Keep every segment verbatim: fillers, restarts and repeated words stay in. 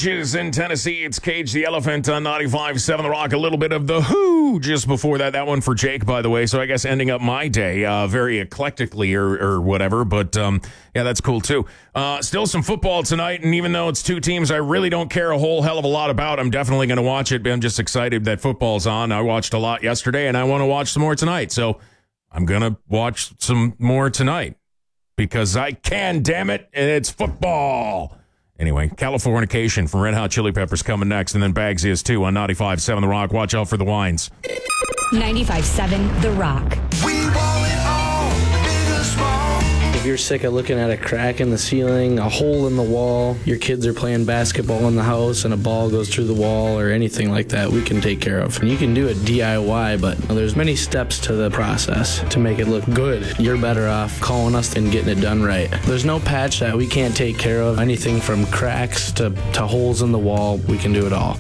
Peaches in Tennessee. It's Cage the Elephant on ninety-five point seven The Rock. A little bit of The Who just before that. That one for Jake, by the way. So I guess ending up my day uh, very eclectically or, or whatever. But um, yeah, that's cool too. Uh, still some football tonight. And even though it's two teams I really don't care a whole hell of a lot about, I'm definitely going to watch it. I'm just excited that football's on. I watched a lot yesterday and I want to watch some more tonight. So I'm going to watch some more tonight because I can, damn it. And it's football. Anyway, Californication from Red Hot Chili Peppers coming next, and then Bagsy is too on ninety-five point seven The Rock. Watch out for the wines. ninety-five point seven The Rock. We want it all, big or small. If you're sick of looking at a crack in the ceiling, a hole in the wall, your kids are playing basketball in the house and a ball goes through the wall or anything like that, we can take care of. And you can do it D I Y, but there's many steps to the process to make it look good. You're better off calling us and getting it done right. There's no patch that we can't take care of. Anything from cracks to, to holes in the wall, we can do it all.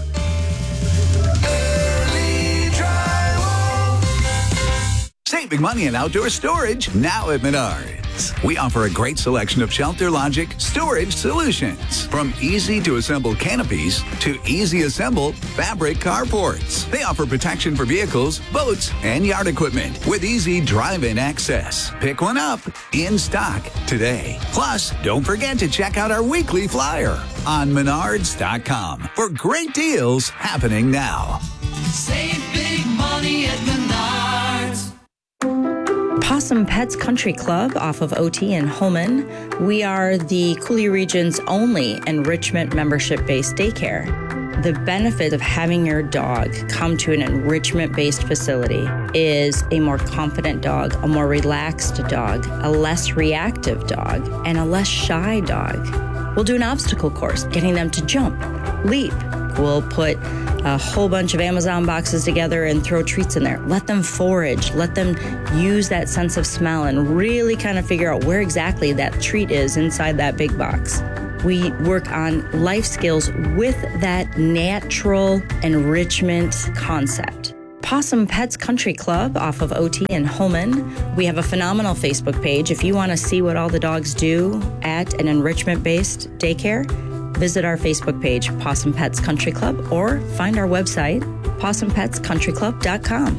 Save big money in outdoor storage now at Menards. We offer a great selection of Shelter Logic storage solutions. From easy-to-assemble canopies to easy-assemble fabric carports. They offer protection for vehicles, boats, and yard equipment with easy drive-in access. Pick one up in stock today. Plus, don't forget to check out our weekly flyer on menards dot com for great deals happening now. Save big money at Menards. Possum Pets Country Club off of O T in Holman. We are the Coulee region's only enrichment membership-based daycare. The benefit of having your dog come to an enrichment-based facility is a more confident dog, a more relaxed dog, a less reactive dog, and a less shy dog. We'll do an obstacle course, getting them to jump, leap. We'll put a whole bunch of Amazon boxes together and throw treats in there. Let them forage. Let them use that sense of smell and really kind of figure out where exactly that treat is inside that big box. We work on life skills with that natural enrichment concept. Possum Pets Country Club off of O T in Holman. We have a phenomenal Facebook page. If you want to see what all the dogs do at an enrichment-based daycare, visit our Facebook page, Possum Pets Country Club, or find our website, possum pets country club dot com.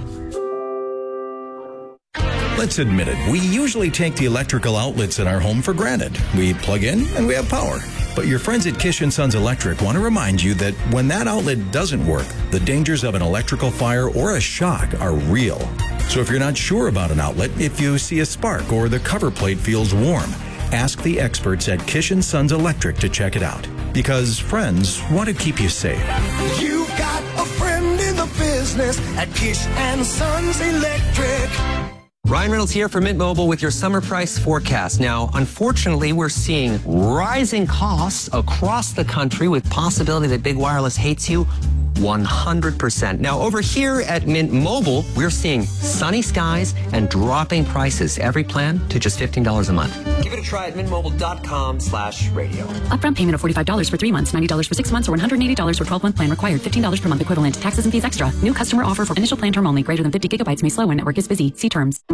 Let's admit it, we usually take the electrical outlets in our home for granted. We plug in and we have power. But your friends at Kish and Sons Electric want to remind you that when that outlet doesn't work, the dangers of an electrical fire or a shock are real. So if you're not sure about an outlet, if you see a spark or the cover plate feels warm, ask the experts at Kish and Sons Electric to check it out. Because friends want to keep you safe. You've got a friend in the business at Kish and Sons Electric. Ryan Reynolds here for Mint Mobile with your summer price forecast. Now, unfortunately, we're seeing rising costs across the country with possibility that big wireless hates you one hundred percent. Now, over here at Mint Mobile, we're seeing sunny skies and dropping prices. Every plan to just fifteen dollars a month. Give it a try at mintmobile.com slash radio. Upfront payment of forty-five dollars for three months, ninety dollars for six months, or one hundred eighty dollars for twelve-month plan required. fifteen dollars per month equivalent. Taxes and fees extra. New customer offer for initial plan term only. Greater than fifty gigabytes may slow when network is busy. See terms.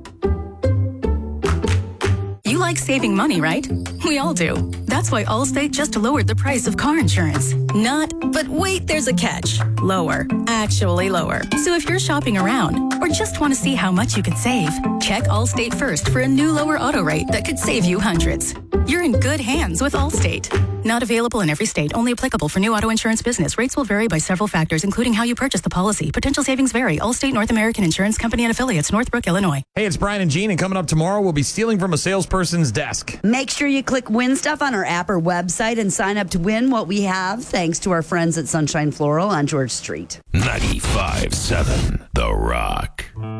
You like saving money, right? We all do. That's why Allstate just lowered the price of car insurance. Not, but wait, there's a catch. Lower. Actually lower. So if you're shopping around or just want to see how much you could save, check Allstate first for a new lower auto rate that could save you hundreds. You're in good hands with Allstate. Not available in every state. Only applicable for new auto insurance business. Rates will vary by several factors, including how you purchase the policy. Potential savings vary. Allstate North American Insurance Company and affiliates, Northbrook, Illinois. Hey, it's Brian and Gene, and coming up tomorrow, we'll be stealing from a salesperson's desk. Make sure you click Win Stuff on our app or website and sign up to win what we have, thanks to our friends at Sunshine Floral on George Street. ninety-five point seven The Rock.